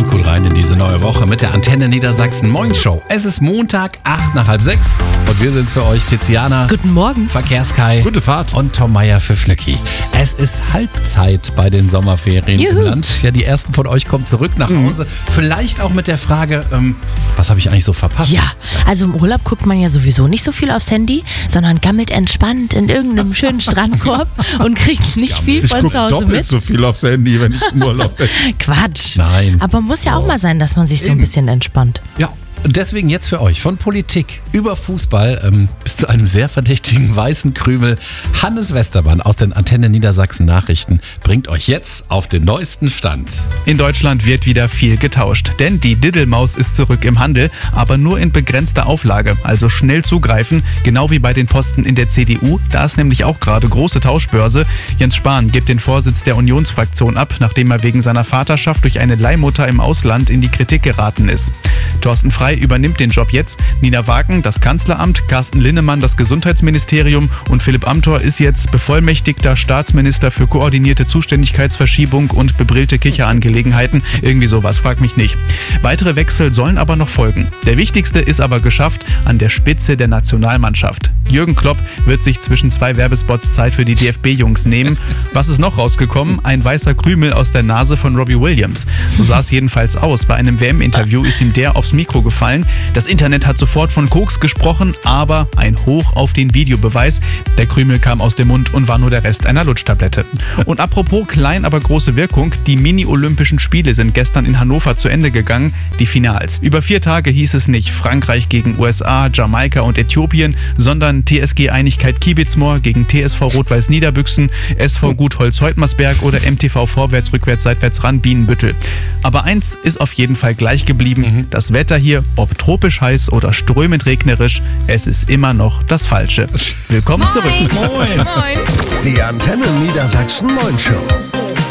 Kommt gut rein in diese neue Woche mit der Antenne Niedersachsen Morning Show. Es ist Montag, 5:08 und wir sind's für euch, Tiziana. Guten Morgen. Verkehrskai. Gute Fahrt. Und Tom Meyer für Flöcki. Es ist Halbzeit bei den Sommerferien im Land. Ja, die ersten von euch kommen zurück nach Hause. Vielleicht auch mit der Frage, was habe ich eigentlich so verpasst? Ja, also im Urlaub guckt man ja sowieso nicht so viel aufs Handy, sondern gammelt entspannt in irgendeinem schönen Strandkorb und kriegt nicht viel Ich von gucke zu Hause doppelt mit. so viel aufs Handy, wenn ich im Urlaub bin. Quatsch. Nein. Aber muss ja auch mal sein, dass man sich so ein bisschen entspannt. Ja. Und deswegen jetzt für euch von Politik über Fußball bis zu einem sehr verdächtigen weißen Krümel. Hannes Westermann aus den Antenne Niedersachsen Nachrichten bringt euch jetzt auf den neuesten Stand. In Deutschland wird wieder viel getauscht, denn die Diddelmaus ist zurück im Handel, aber nur in begrenzter Auflage, also schnell zugreifen, genau wie bei den Posten in der CDU, da ist nämlich auch gerade große Tauschbörse. Jens Spahn gibt den Vorsitz der Unionsfraktion ab, nachdem er wegen seiner Vaterschaft durch eine Leihmutter im Ausland in die Kritik geraten ist. Thorsten Frey übernimmt den Job jetzt, Nina Wagen das Kanzleramt, Carsten Linnemann das Gesundheitsministerium und Philipp Amthor ist jetzt bevollmächtigter Staatsminister für koordinierte Zuständigkeitsverschiebung und bebrillte Kicherangelegenheiten. Irgendwie sowas, frag mich nicht. Weitere Wechsel sollen aber noch folgen. Der wichtigste ist aber geschafft an der Spitze der Nationalmannschaft. Jürgen Klopp wird sich zwischen 2 Werbespots Zeit für die DFB-Jungs nehmen. Was ist noch rausgekommen? Ein weißer Krümel aus der Nase von Robbie Williams. So sah es jedenfalls aus. Bei einem WM-Interview ist ihm der aufs Mikro gefallen. Das Internet hat sofort von Koks gesprochen, aber ein Hoch auf den Videobeweis. Der Krümel kam aus dem Mund und war nur der Rest einer Lutschtablette. Und apropos klein, aber große Wirkung, die Mini-Olympischen Spiele sind gestern in Hannover zu Ende gegangen, die Finals. Über 4 Tage hieß es nicht Frankreich gegen USA, Jamaika und Äthiopien, sondern TSG Einigkeit Kiebitzmoor gegen TSV Rot-Weiß Niederbüchsen, SV Gutholz Heutmersberg oder MTV Vorwärts, Rückwärts, Seitwärts Ran Bienenbüttel. Aber eins ist auf jeden Fall gleich geblieben, das Wetter hier, ob tropisch heiß oder strömend regnerisch, es ist immer noch das Falsche. Willkommen zurück. Moin. Die Antenne Niedersachsen Morning Show.